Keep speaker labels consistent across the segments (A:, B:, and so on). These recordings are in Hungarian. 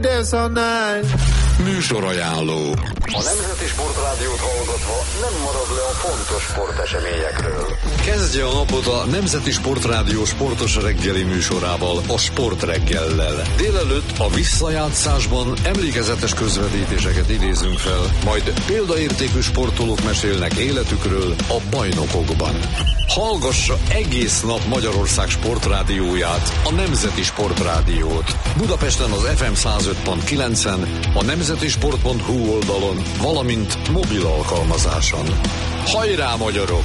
A: Műsorajánló.
B: A Nemzeti Sportrádiót hallgatva nem marad le a fontos sporteseményekről.
A: Kezdje a napot a Nemzeti Sportrádió sportos reggeli műsorával, a Sportreggellel. Délelőtt a visszajátszásban emlékezetes közvetítéseket idézünk fel, majd példaértékű sportolók mesélnek életükről a bajnokokban. Hallgassa egész nap Magyarország sportrádióját, a Nemzeti Sportrádiót. Budapesten az FM 105.9-en, a nemzetisport.hu oldalon, valamint mobil alkalmazáson. Hajrá, magyarok!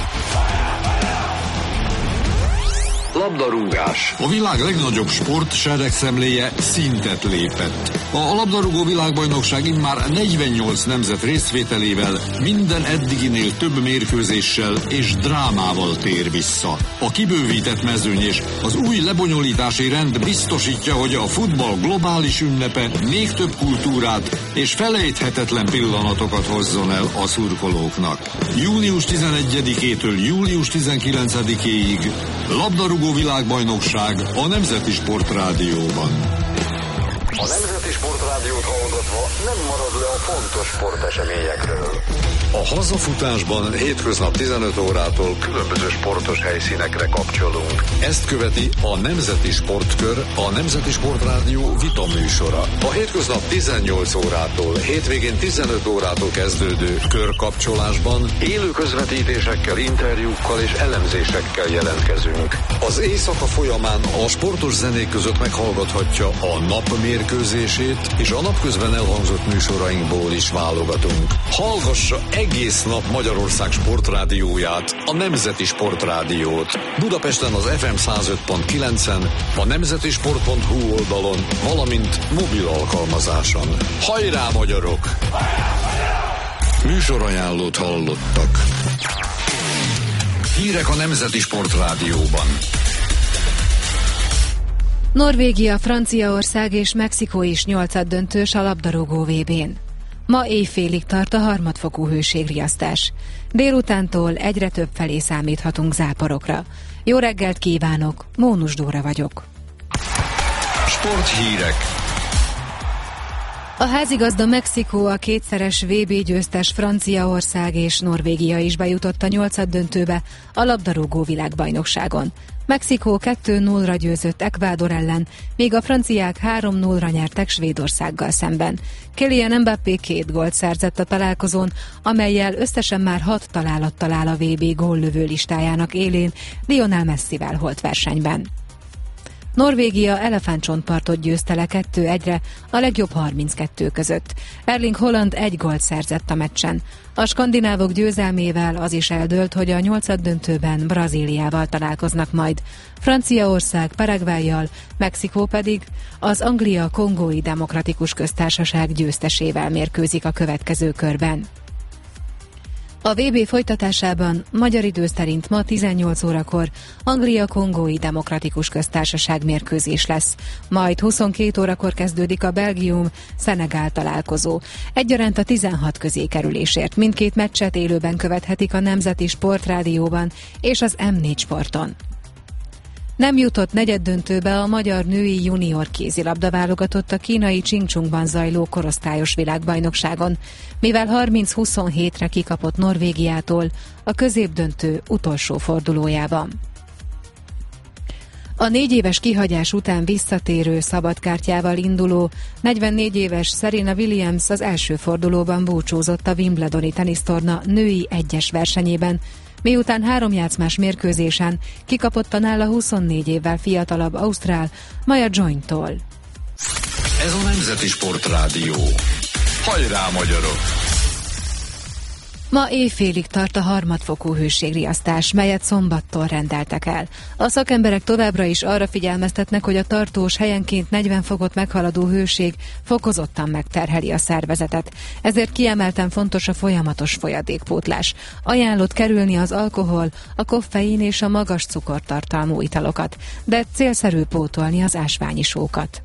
A: Labdarúgás. A világ legnagyobb sport seregszemléje szintet lépett. A labdarúgó világbajnokság immár 48 nemzet részvételével, minden eddiginél több mérkőzéssel és drámával tér vissza. A kibővített mezőny és az új lebonyolítási rend biztosítja, hogy a futball globális ünnepe még több kultúrát és felejthetetlen pillanatokat hozzon el a szurkolóknak. Június 11-től július 19-éig labdarúgó világbajnokság a Nemzeti Sportrádióban.
B: A Nemzeti Sportrádiót hallgatva nem marad le a fontos sporteseményekről.
A: A hazafutásban hétköznap 15 órától különböző sportos helyszínekre kapcsolunk. Ezt követi a Nemzeti Sportkör, a Nemzeti Sportrádió vita műsora. A hétköznap 18 órától, hétvégén 15 órától kezdődő körkapcsolásban élő közvetítésekkel, interjúkkal és elemzésekkel jelentkezünk. Az éjszaka folyamán a sportos zenék között meghallgathatja a nap mérkőzését, és a napközben elhangzott műsorainkból is válogatunk. Hallgassa egész nap Magyarország sportrádióját, a Nemzeti Sportrádiót. Budapesten az FM 105.9-en, a nemzetisport.hu oldalon, valamint mobil alkalmazáson. Hajrá, magyarok! Műsorajánlót hallottak. Hírek a Nemzeti Sportrádióban.
C: Norvégia, Franciaország és Mexikó is nyolcaddöntős a labdarúgó VB-n. Ma éjfélig tart a harmadfokú hőségriasztás. Délutántól egyre több felé számíthatunk záporokra. Jó reggelt kívánok, Mónus Dóra vagyok.
A: Sporthírek.
C: A házigazda Mexikó, a kétszeres VB győztes Franciaország és Norvégia is bejutott a nyolcaddöntőbe a labdarúgó világbajnokságon. Mexikó 2-0-ra győzött Ecuador ellen, míg a franciák 3-0-ra nyertek Svédországgal szemben. Kylian Mbappé 2 gólt szerzett a találkozón, amellyel összesen már 6 találattal áll a VB góllövő listájának élén Lionel Messivel holt versenyben. Norvégia elefántcsontpartot győzte le 2-1-re a legjobb 32 között. Erling Haaland 1 gólt szerzett a meccsen. A skandinávok győzelmével az is eldőlt, hogy a nyolcaddöntőben Brazíliával találkoznak majd. Franciaország Paraguayyal, Mexikó pedig az Anglia-Kongói Demokratikus Köztársaság győztesével mérkőzik a következő körben. A VB folytatásában magyar idő szerint ma 18 órakor Anglia-Kongói Demokratikus Köztársaság mérkőzés lesz, majd 22 órakor kezdődik a Belgium-Szenegál találkozó. Egyaránt a 16 közé kerülésért mindkét meccset élőben követhetik a Nemzeti Sportrádióban és az M4 Sporton. Nem jutott negyeddöntőbe a magyar női junior kézilabda válogatott a kínai Chingchungban zajló korosztályos világbajnokságon, mivel 30-27-re kikapott Norvégiától a középdöntő utolsó fordulójában. A 4 éves kihagyás után visszatérő szabadkártyával induló 44 éves Serena Williams az első fordulóban búcsúzott a Wimbledoni tenisztorna női egyes versenyében, miután 3 játszmás mérkőzésen kikapott a nála 24 évvel fiatalabb ausztrál Maja Joyntól.
A: Ez a Nemzeti Sportrádió. Hajrá, magyarok!
C: Ma éjfélig tart a harmadfokú hőségriasztás, melyet szombattól rendeltek el. A szakemberek továbbra is arra figyelmeztetnek, hogy a tartós, helyenként 40 fokot meghaladó hőség fokozottan megterheli a szervezetet. Ezért kiemelten fontos a folyamatos folyadékpótlás. Ajánlott kerülni az alkohol, a koffein és a magas cukortartalmú italokat, de célszerű pótolni az ásványi sókat.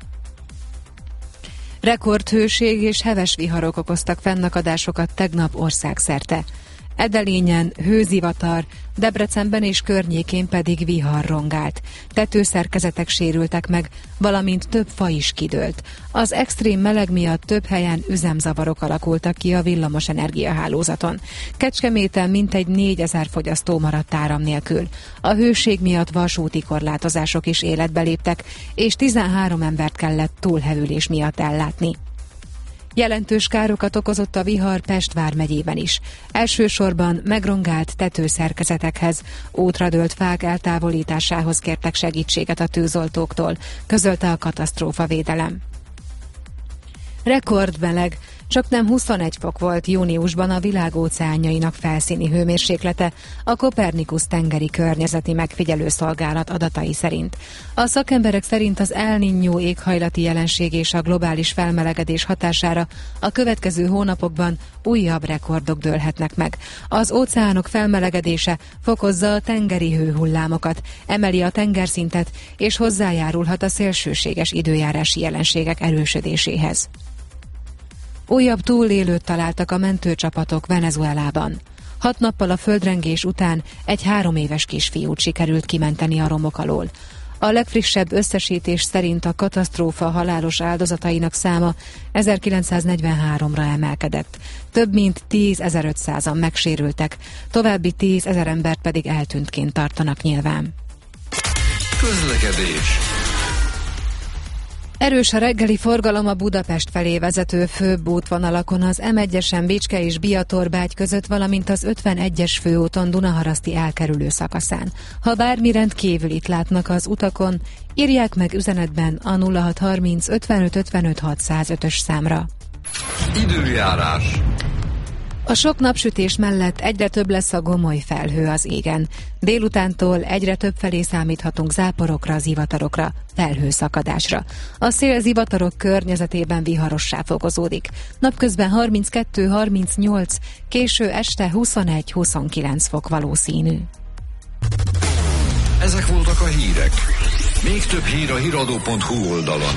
C: Rekordhőség és heves viharok okoztak fennakadásokat tegnap országszerte. Edelényen hőzivatar, Debrecenben és környékén pedig vihar rongált. Tetőszerkezetek sérültek meg, valamint több fa is kidőlt. Az extrém meleg miatt több helyen üzemzavarok alakultak ki a villamos energiahálózaton. Kecskeméten mintegy 4000 fogyasztó maradt áram nélkül. A hőség miatt vasúti korlátozások is életbe léptek, és 13 embert kellett túlhevülés miatt ellátni. Jelentős károkat okozott a vihar Pest vármegyében is. Elsősorban megrongált tetőszerkezetekhez, útra dőlt fák eltávolításához kértek segítséget a tűzoltóktól, közölte a katasztrófavédelem. Rekordmeleg, csaknem 21 fok volt júniusban a világ óceánjainak felszíni hőmérséklete a Copernicus tengeri környezeti megfigyelőszolgálat adatai szerint. A szakemberek szerint az El Niño éghajlati jelenség és a globális felmelegedés hatására a következő hónapokban újabb rekordok dőlhetnek meg. Az óceánok felmelegedése fokozza a tengeri hőhullámokat, emeli a tengerszintet és hozzájárulhat a szélsőséges időjárási jelenségek erősödéséhez. Újabb túlélőt találtak a mentőcsapatok Venezuelában. 6 nappal a földrengés után egy 3 éves kisfiút sikerült kimenteni a romok alól. A legfrissebb összesítés szerint a katasztrófa halálos áldozatainak száma 1943-ra emelkedett. Több mint 10.500-an megsérültek, további 10.000 embert pedig eltűntként tartanak nyilván.
A: Közlekedés.
C: Erős a reggeli forgalom a Budapest felé vezető főbb útvonalakon, az M1-esen Bécske és Biatorbágy között, valamint az 51-es főúton Dunaharaszti elkerülő szakaszán. Ha bármi rendkívülit látnak az utakon, írják meg üzenetben a 0630 55 55 605-ös számra.
A: Időjárás.
C: A sok napsütés mellett egyre több lesz a gomoly felhő az égen. Délutántól egyre több felé számíthatunk záporokra, zivatarokra, felhőszakadásra. A szél zivatarok környezetében viharossá fokozódik. Napközben 32-38, késő este 21-29 fok valószínű.
A: Ezek voltak a hírek. Még több hír a hiradó.hu oldalon.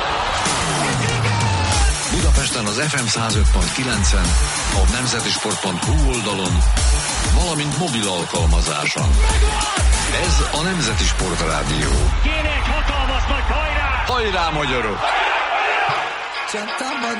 A: Budapesten az FM 105.9-en, a nemzetisport.hu oldalon, valamint mobil alkalmazáson. Ez a Nemzeti Sport Rádió.
D: Kéne egy hatalmas nagy hajrá!
A: Hajrá, magyarok!